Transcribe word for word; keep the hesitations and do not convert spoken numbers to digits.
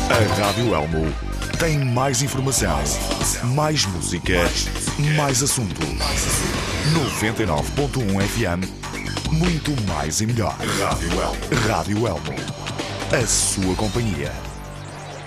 A Rádio Elmo tem mais informação, mais música, mais assunto. noventa e nove ponto um F M, muito mais e melhor. Rádio Elmo. Rádio Elmo. A sua companhia.